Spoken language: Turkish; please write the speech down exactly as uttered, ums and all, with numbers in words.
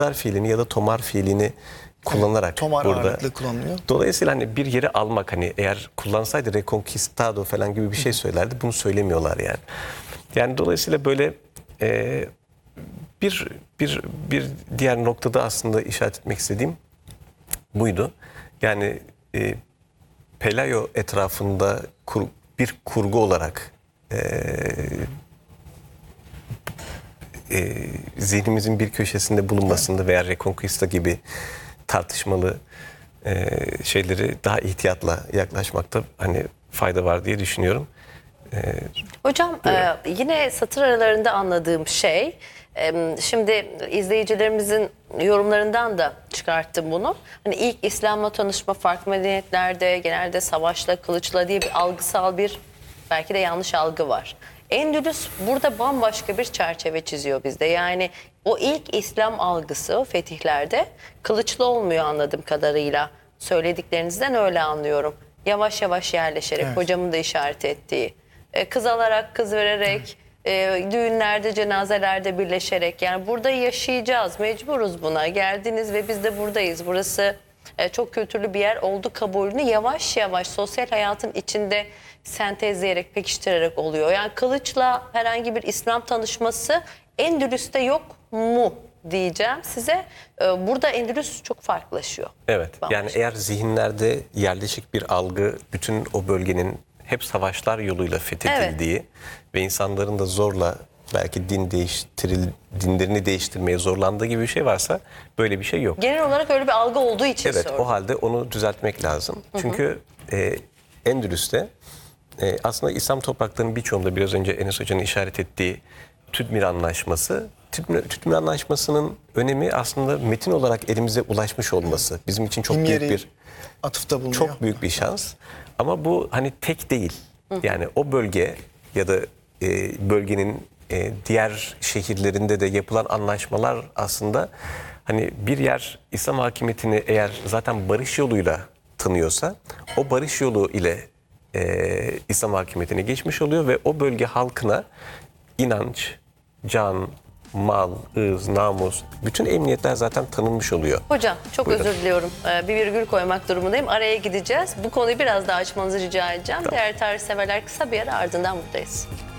fiilini ya da tomar fiilini kullanarak evet, tomar burada. ağırlıklı kullanılıyor. Dolayısıyla hani bir yeri almak, hani eğer kullansaydı reconquistado falan gibi bir şey söylerdi. Bunu söylemiyorlar yani. Yani dolayısıyla böyle e, bir bir bir diğer noktada aslında işaret etmek istediğim buydu. Yani e, Pelayo etrafında kur, bir kurgu olarak e, e, zihnimizin bir köşesinde bulunmasında veya Reconquista gibi tartışmalı e, şeyleri daha ihtiyatla yaklaşmakta hani fayda var diye düşünüyorum. E, Hocam e, yine satır aralarında anladığım şey, e, şimdi izleyicilerimizin yorumlarından da çıkarttım bunu. Hani ilk İslam'la tanışma farklı medeniyetlerde genelde savaşla, kılıçla diye bir algısal bir belki de yanlış algı var. Endülüs burada bambaşka bir çerçeve çiziyor bizde. Yani o ilk İslam algısı fetihlerde kılıçlı olmuyor anladığım kadarıyla. Söylediklerinizden öyle anlıyorum. Yavaş yavaş yerleşerek, Evet. hocamın da işaret ettiği. E, kız alarak, kız vererek, e, düğünlerde, cenazelerde birleşerek. Yani burada yaşayacağız, mecburuz buna. Geldiniz ve biz de buradayız. Burası e, çok kültürlü bir yer oldu kabulünü yavaş yavaş sosyal hayatın içinde sentezleyerek, pekiştirerek oluyor. Yani kılıçla herhangi bir İslam tanışması Endülüs'te yok mu diyeceğim size. E, burada Endülüs çok farklılaşıyor. evet. Bambaşka. Yani eğer zihinlerde yerleşik bir algı, bütün o bölgenin hep savaşlar yoluyla fethedildiği ve insanların da zorla belki din değiştiril dinlerini değiştirmeye zorlandığı gibi bir şey varsa böyle bir şey yok. Genel olarak öyle bir algı olduğu için Evet, sordum. o halde onu düzeltmek lazım. Çünkü e, Endülüs'te e, aslında İslam topraklarının birçoğunda biraz önce Enes Hoca'nın işaret ettiği Tüdmir Anlaşması, Tüdmir, Tüdmir Anlaşması'nın önemi aslında metin olarak elimize ulaşmış olması. Bizim için çok büyük Himyeri bir atıfta bulunuyor. çok büyük bir şans. Ama bu hani tek değil. Yani o bölge ya da e, bölgenin e, diğer şehirlerinde de yapılan anlaşmalar aslında hani bir yer İslam hakimiyetini eğer zaten barış yoluyla tanıyorsa o barış yolu ile e, İslam hakimiyetine geçmiş oluyor ve o bölge halkına inanç, can, mal, ırz, namus, bütün emniyetler zaten tanınmış oluyor. Hocam çok Buyurun. özür diliyorum. Ee, bir virgül koymak durumundayım. Araya gideceğiz. Bu konuyu biraz daha açmanızı rica edeceğim. Değerli tarih severler kısa bir ara ardından buradayız.